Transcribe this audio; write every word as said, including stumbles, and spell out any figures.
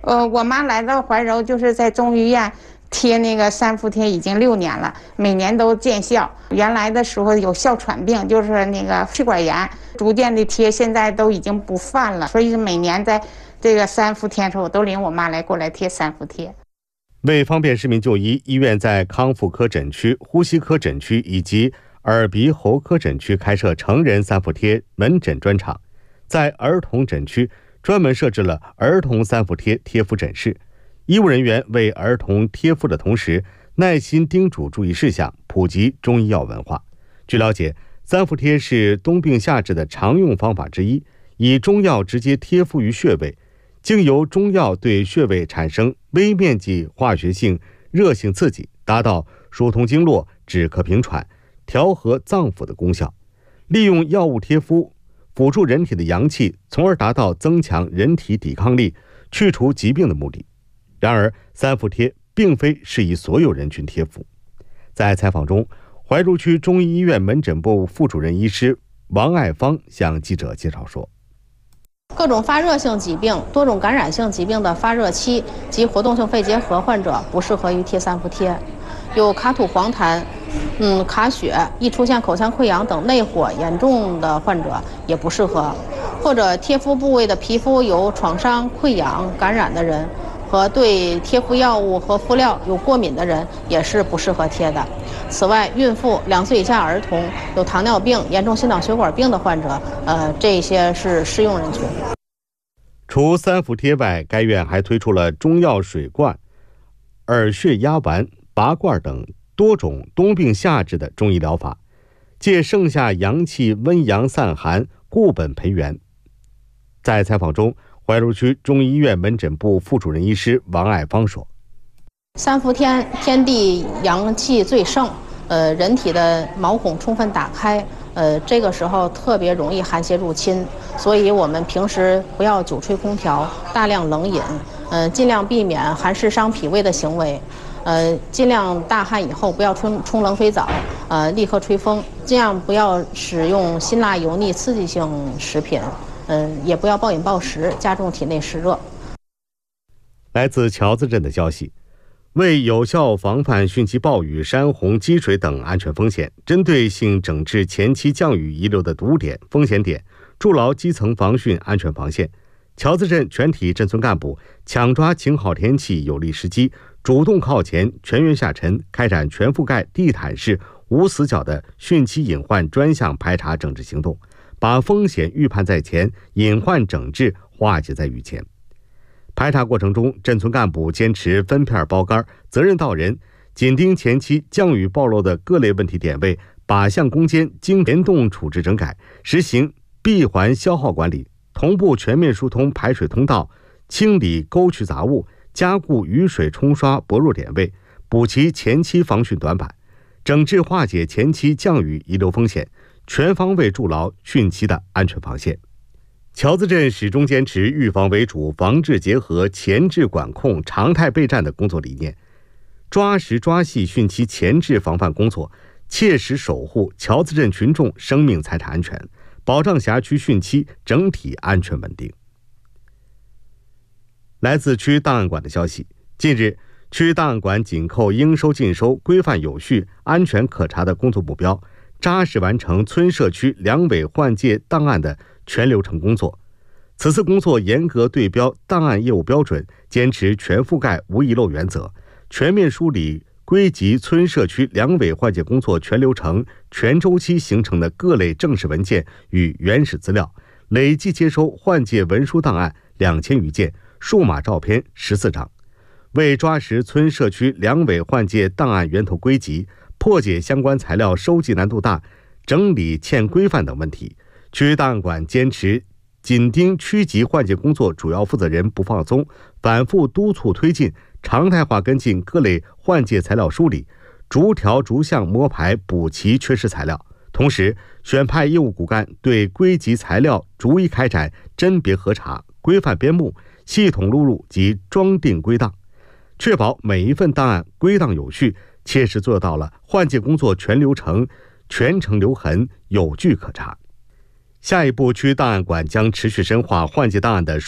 呃，我妈来到怀柔就是在中医院贴那个三伏贴已经六年了，每年都见效。原来的时候有哮喘病，就是那个气管炎，逐渐的贴，现在都已经不犯了。所以每年在这个三伏天的时候，我都领我妈来过来贴三伏贴。 为方便市民就医，医院在康复科诊区、呼吸科诊区以及耳鼻喉科诊区开设成人三伏贴门诊专场，在儿童诊区专门设置了儿童三伏贴贴敷诊室。医务人员为儿童贴敷的同时，耐心叮嘱注意事项，普及中医药文化。据了解，三伏贴是冬病夏治的常用方法之一，以中药直接贴敷于穴位，经由中药对穴位产生微面积化学性热性刺激，达到疏通经络、止咳平喘、调和脏腑的功效。利用药物贴敷辅助人体的阳气，从而达到增强人体抵抗力、去除疾病的目的。然而，三伏贴并非适宜所有人群贴敷。在采访中，怀柔区中医医院门诊部副主任医师王爱芳向记者介绍说， 各种发热性疾病、多种感染性疾病的发热期及活动性肺结核患者不适合于贴三伏贴。有卡吐黄痰、嗯卡血、易出现口腔溃疡等内火严重的患者也不适合，或者贴敷部位的皮肤有创伤、溃疡、感染的人，和对贴敷药物和敷料有过敏的人也是不适合贴的。此外，孕妇、两岁以下儿童、有糖尿病、严重心脑血管病的患者，呃，这些是适用人群。 除三伏贴外，该院还推出了中药水罐、耳穴压丸、拔罐等多种冬病夏治的中医疗法，借盛夏阳气温阳散寒，固本培元。在采访中，怀柔区中医院门诊部副主任医师王爱芳说， 三伏天天地阳气最盛，呃，人体的毛孔充分打开，呃，这个时候特别容易寒邪入侵，所以我们平时不要久吹空调，大量冷饮，呃，尽量避免寒湿伤脾胃的行为，呃，尽量大汗以后不要冲冲冷水澡，呃，立刻吹风，尽量不要使用辛辣油腻刺激性食品，嗯、呃，也不要暴饮暴食，加重体内湿热。 来自桥子镇的消息，为有效防范汛期暴雨、山洪、积水等安全风险，针对性整治前期降雨遗留的堵点、风险点，筑牢基层防汛安全防线。桥子镇全体镇村干部抢抓晴好天气有利时机，主动靠前、全员下沉，开展全覆盖、地毯式、无死角的汛期隐患专项排查整治行动，把风险预判在前，隐患整治化解在雨前。排查过程中，镇村干部坚持分片包干、责任到人，紧盯前期降雨暴露的各类问题点位，靶向攻坚，经联动处置整改，实行闭环消耗管理，同步全面疏通排水通道，清理沟渠杂物，加固雨水冲刷薄弱点位，补齐前期防汛短板，整治化解前期降雨遗留风险，全方位筑牢汛期的安全防线。桥子镇始终坚持预防为主、防治结合、前置管控、常态备战的工作理念，抓实抓细汛期前置防范工作，切实守护桥子镇群众生命财产安全，保障辖区汛期整体安全稳定。来自区档案馆的消息，近日，区档案馆紧扣应收尽收、规范有序、安全可查的工作目标，扎实完成村社区两委换届档案的全流程工作。此次工作严格对标档案业务标准，坚持全覆盖无遗漏原则，全面梳理归集村社区两委换届工作全流程、全周期形成的各类正式文件与原始资料，累计接收换届文书档案两千余件，数码照片十四张。为抓实村社区两委换届档案源头归集，破解相关材料收集难度大、整理欠规范等问题，区档案馆坚持紧盯区级换届工作主要负责人不放松，反复督促推进，常态化跟进各类换届材料梳理，逐条逐项摸排补齐缺失材料。同时，选派业务骨干对归集材料逐一开展甄别核查、规范编目、系统录入及装订归档，确保每一份档案归档有序，切实做到了换届工作全流程、全程留痕、有据可查。下一步，区档案馆将持续深化换届档案的